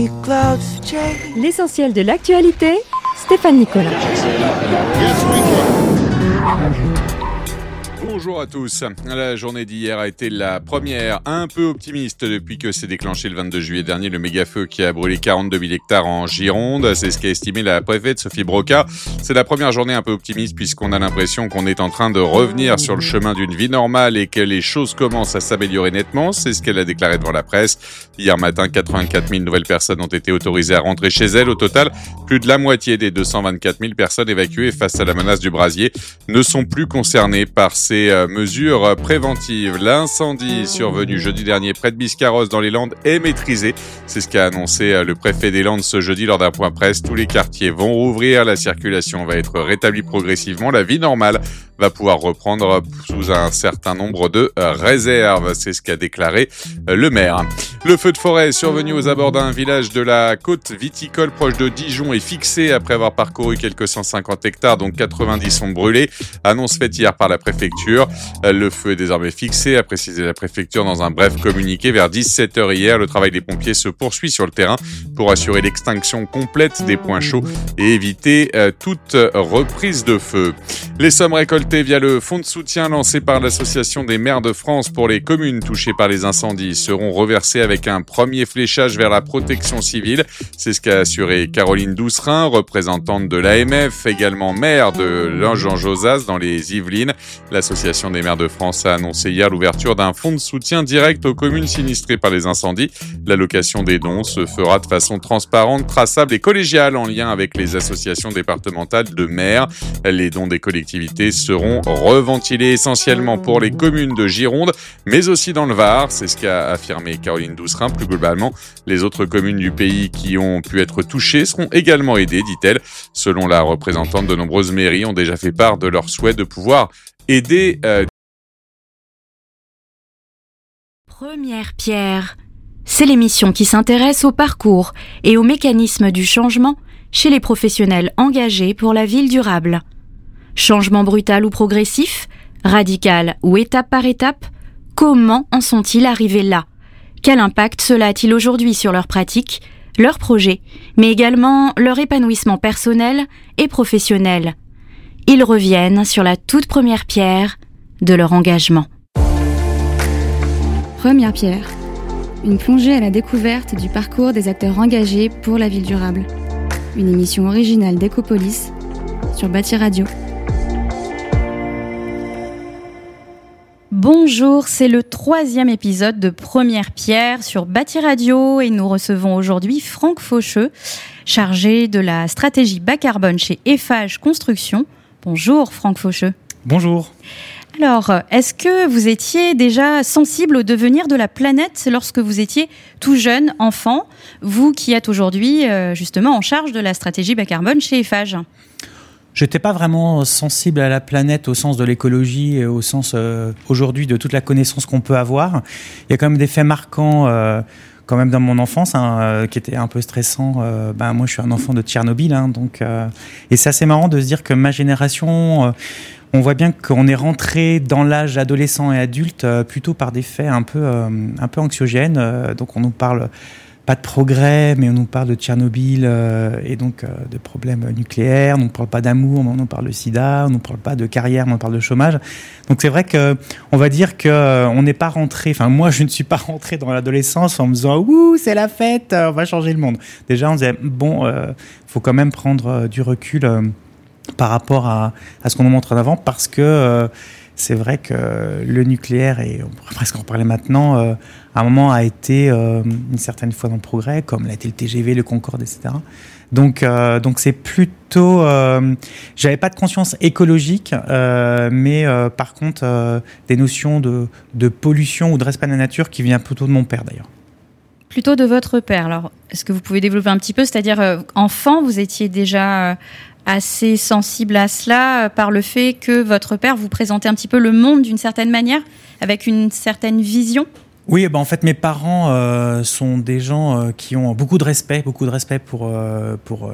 L'essentiel de l'actualité, Stéphane Nicolas. Bonjour à tous. La journée d'hier a été la première un peu optimiste depuis que s'est déclenché le 22 juillet dernier le méga-feu qui a brûlé 42 000 hectares en Gironde. C'est ce qu'a estimé la préfète Sophie Broca. C'est la première journée un peu optimiste puisqu'on a l'impression qu'on est en train de revenir sur le chemin d'une vie normale et que les choses commencent à s'améliorer nettement. C'est ce qu'elle a déclaré devant la presse. Hier matin, 84 000 nouvelles personnes ont été autorisées à rentrer chez elles. Au total, plus de la moitié des 224 000 personnes évacuées face à la menace du brasier ne sont plus concernées par ces mesures préventives. L'incendie survenu jeudi dernier près de Biscarrosse dans les Landes est maîtrisé. C'est ce qu'a annoncé le préfet des Landes ce jeudi lors d'un point presse. Tous les quartiers vont rouvrir, la circulation va être rétablie progressivement, la vie normale va pouvoir reprendre sous un certain nombre de réserves. C'est ce qu'a déclaré le maire. Le feu de forêt survenu aux abords d'un village de la côte viticole proche de Dijon est fixé après avoir parcouru quelques 150 hectares, dont 90 sont brûlés. Annonce faite hier par la préfecture. Le feu est désormais fixé, a précisé la préfecture dans un bref communiqué. Vers 17h hier, le travail des pompiers se poursuit sur le terrain pour assurer l'extinction complète des points chauds et éviter toute reprise de feu. Les sommes récoltées via le fonds de soutien lancé par l'Association des maires de France pour les communes touchées par les incendies seront reversées avec un premier fléchage vers la protection civile. C'est ce qu'a assuré Caroline Doucerin, représentante de l'AMF, également maire de Langean-Josas dans les Yvelines. L'Association des maires de France a annoncé hier l'ouverture d'un fonds de soutien direct aux communes sinistrées par les incendies. L'allocation des dons se fera de façon transparente, traçable et collégiale en lien avec les associations départementales de maires. Les dons des collectivités seront reventilés essentiellement pour les communes de Gironde, mais aussi dans le Var. C'est ce qu'a affirmé Caroline Doucerin. Plus globalement, les autres communes du pays qui ont pu être touchées seront également aidées, dit-elle. Selon la représentante, de nombreuses mairies ont déjà fait part de leur souhait de pouvoir aider. Première pierre, c'est l'émission qui s'intéresse au parcours et aux mécanismes du changement chez les professionnels engagés pour la ville durable. Changement brutal ou progressif, radical ou étape par étape, comment en sont-ils arrivés là ? Quel impact cela a-t-il aujourd'hui sur leurs pratiques, leurs projets, mais également leur épanouissement personnel et professionnel ? Ils reviennent sur la toute première pierre de leur engagement. Première pierre, une plongée à la découverte du parcours des acteurs engagés pour la ville durable. Une émission originale d'Ecopolis sur Bâti Radio. Bonjour, c'est le 3e épisode de Première Pierre sur Bâti Radio et nous recevons aujourd'hui Franck Faucheux, chargé de la stratégie bas carbone chez Eiffage Construction. Bonjour Franck Faucheux. Bonjour. Alors, est-ce que vous étiez déjà sensible au devenir de la planète lorsque vous étiez tout jeune, enfant, vous qui êtes aujourd'hui justement en charge de la stratégie bas carbone chez Eiffage ? Je n'étais pas vraiment sensible à la planète au sens de l'écologie et au sens aujourd'hui de toute la connaissance qu'on peut avoir. Il y a quand même des faits marquants quand même dans mon enfance qui étaient un peu stressants. Moi, je suis un enfant de Tchernobyl, et c'est assez marrant de se dire que ma génération... on voit bien qu'on est rentré dans l'âge adolescent et adulte plutôt par des faits un peu anxiogènes. Donc on nous parle pas de progrès, mais on nous parle de Tchernobyl et donc de problèmes nucléaires. On nous parle pas d'amour, mais on nous parle de sida. On nous parle pas de carrière, mais on parle de chômage. Donc c'est vrai que on va dire que on n'est pas rentré. Enfin moi je ne suis pas rentré dans l'adolescence en me disant ouh c'est la fête, on va changer le monde. Déjà on disait faut quand même prendre du recul. Par rapport à ce qu'on nous montre en avant, parce que c'est vrai que le nucléaire, et on pourrait presque en parler maintenant, à un moment a été une certaine fois dans le progrès, comme l'a été le TGV, le Concorde, etc. Donc c'est plutôt... j'avais pas de conscience écologique, mais par contre, des notions de pollution ou de respect de la nature qui vient plutôt de mon père d'ailleurs. Plutôt de votre père. Alors, est-ce que vous pouvez développer un petit peu ? C'est-à-dire, enfant, vous étiez déjà... assez sensible à cela par le fait que votre père vous présentait un petit peu le monde d'une certaine manière, avec une certaine vision ? Oui, en fait, mes parents sont des gens qui ont beaucoup de respect pour